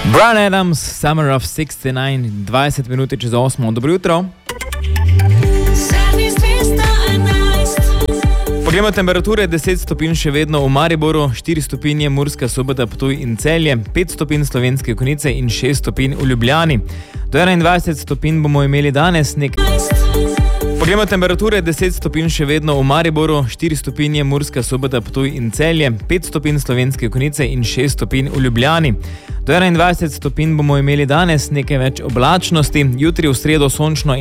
Bryan Adams, Summer of 69, 20 minut čez 8. Dobro jutro. Poglejmo temperature, 10 stopinj še vedno v Mariboru, 4 stopinje Murska Sobota, Ptuj in Celje, 5 stopinj Slovenske Konjice in 6 stopinj v Ljubljani. Do 21 stopinj bomo imeli danes Poglejmo temperature, 10 stopinj še vedno v Mariboru, 4 stopinje Murska Sobota, Ptuj in Celje, 5 stopinj Slovenske Konjice in 6 stopinj v Ljubljani. Do 21 stopinj bomo imeli danes, nekaj več oblačnosti, jutri v sredo sončno